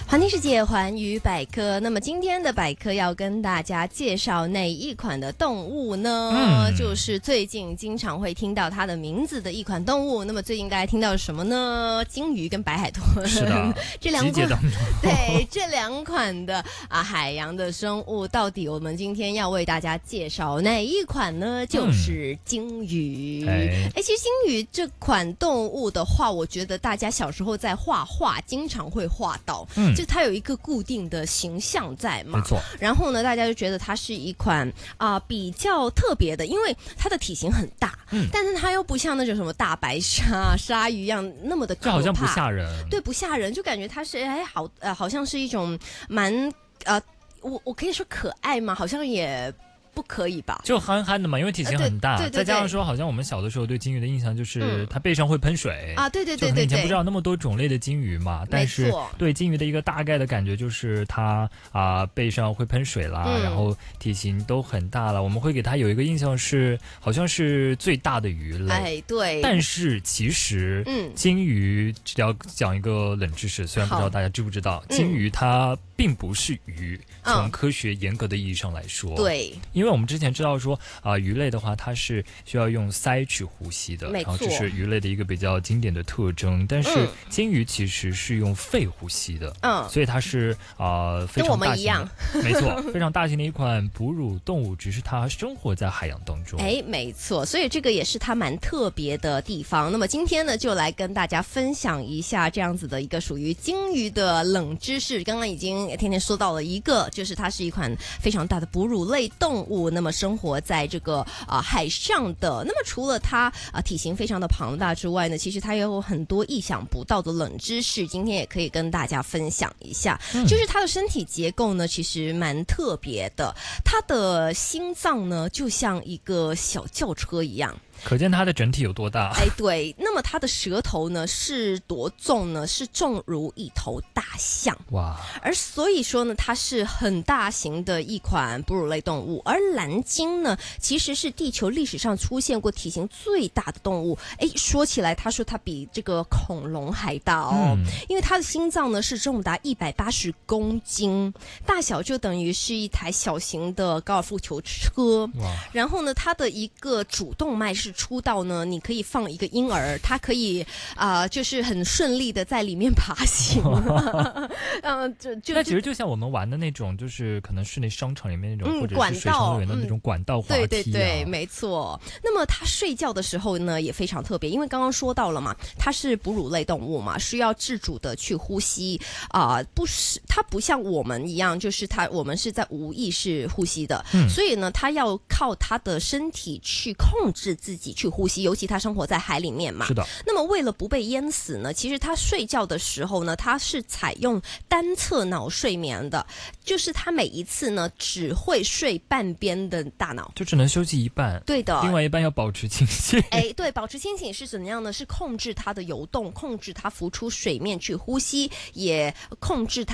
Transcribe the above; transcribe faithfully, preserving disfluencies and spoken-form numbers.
环听世界，环宇百科。那么今天的百科要跟大家介绍哪一款的动物呢？嗯、就是最近经常会听到它的名字的一款动物。那么最近大家听到什么呢？鲸鱼跟白海豚。 是的， 这两款对这两款的啊海洋的生物，到底我们今天要为大家介绍哪一款呢？就是鲸鱼。哎、嗯，其实鲸鱼这款动物的话，我觉得大家小时候在画画经常会画到。嗯。就它有一个固定的形象在嘛， 没错。 然后呢，大家就觉得它是一款啊、呃、比较特别的，因为它的体型很大，嗯，但是它又不像那种什么大白鲨、鲨鱼一样那么的可怕， 就好像不吓人， 对，不吓人，就感觉它是哎好呃，好像是一种蛮呃，我我可以说可爱吗？好像也。不可以吧？ 就憨憨的嘛，因为体型很大， 呃、对对对对， 再加上说，好像我们小的时候对鲸鱼的印象就是它背上会喷水、 嗯、啊，对对对对对， 就以前不知道那么多种类的鲸鱼嘛，但是对鲸鱼的一个大概的感觉就是它啊、呃、背上会喷水啦、嗯，然后体型都很大了，我们会给它有一个印象是好像是最大的鱼类， 哎对， 但是其实嗯，鲸鱼要讲一个冷知识，虽然不知道大家知不知道，鲸鱼它并不是鱼，嗯、从科学严格的意义上来说， 对。 因为我们之前知道说啊、呃，鱼类的话，它是需要用鳃去呼吸的，然后这是鱼类的一个比较经典的特征。但是鲸鱼其实是用肺呼吸的，嗯，所以它是啊、呃、非常大型的，没错，非常大型的一款哺乳动物，只是它生活在海洋当中。 哎，没错，所以这个也是它蛮特别的地方。那么今天呢，就来跟大家分享一下这样子的一个属于鲸鱼的冷知识。刚刚已经天天说到了一个，就是它是一款非常大的哺乳类动物。那么生活在这个啊、呃、海上的，那么除了它啊、呃、体型非常的庞大之外呢，其实它也有很多意想不到的冷知识，今天也可以跟大家分享一下。嗯、就是它的身体结构呢，其实蛮特别的，它的心脏呢就像一个小轿车一样。 可见它的整体有多大？ 哎，对。那么它的舌头呢是多重呢？是重如一头大象。哇！而所以说呢，它是很大型的一款哺乳类动物。而蓝鲸呢，其实是地球历史上出现过体型最大的动物。哎，说起来，他说它比这个恐龙还大哦，嗯、因为它的心脏呢是重达一百八十公斤，大小就等于是一台小型的高尔夫球车。哇！然后呢，它的一个主动脉是出道呢，你可以放一个婴儿，它可以啊、呃，就是很顺利的在里面爬行。嗯，就就那其实就像我们玩的那种，就是可能室内商场里面那种，嗯、或者是水上乐园的那种管道滑梯、啊嗯。 对对对，没错。那么它睡觉的时候呢，也非常特别，因为刚刚说到了嘛，它是哺乳类动物嘛，需要自主的去呼吸啊、呃，不是它不像我们一样，就是它我们是在无意识呼吸的，嗯、所以呢，它要靠它的身体去控制自己。去呼吸，尤其它生活在海里面嘛。 是的。 那么为了不被淹死呢，其实它睡觉的时候呢，它是采用单侧脑睡眠的，就是它每一次呢只会睡半边的大脑， 就只能休息一半。 对的， 另外一半要保持清醒。 哎，对，保持清醒是怎样呢？是控制它的游动，控制它浮出水面去呼吸，也控制它。